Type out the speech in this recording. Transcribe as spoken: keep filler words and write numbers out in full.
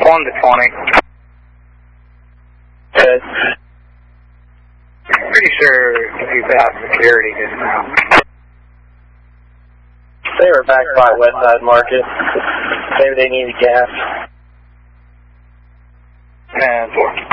one to twenty. Good. Pretty sure he's out of security just now. They were back by Westside Market. Maybe they needed gas. And four.